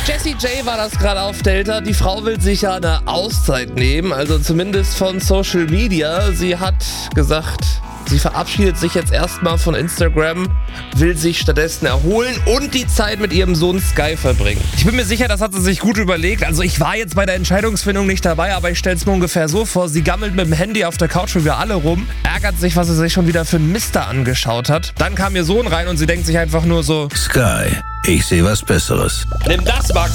Jessie J war das gerade auf Delta. Die Frau will sich ja eine Auszeit nehmen, also zumindest von Social Media. Sie hat gesagt, sie verabschiedet sich jetzt erstmal von Instagram, will sich stattdessen erholen und die Zeit mit ihrem Sohn Sky verbringen. Ich bin mir sicher, das hat sie sich gut überlegt. Also ich war jetzt bei der Entscheidungsfindung nicht dabei, aber ich stelle es mir ungefähr so vor. Sie gammelt mit dem Handy auf der Couch wie wir alle rum, ärgert sich, was sie sich schon wieder für ein Mister angeschaut hat. Dann kam ihr Sohn rein und sie denkt sich einfach nur so: Sky, ich sehe was Besseres. Nimm das, Max!